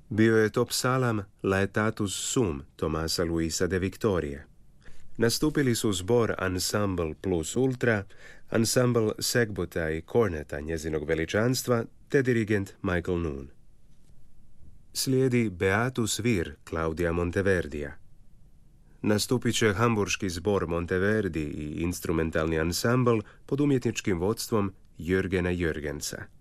Bio je to psalam Laetatus Sum Tomasa Luisa de Victorije. Nastupili su zbor Ensemble plus Ultra, ansambl Segbota i Korneta njezinog veličanstva te dirigent Michael Noon. Slijedi Beatus Vir Claudia Monteverdija. Nastupit će hamburški zbor Monteverdi i instrumentalni ansambl pod umjetničkim vodstvom Jörgena Jörgensa.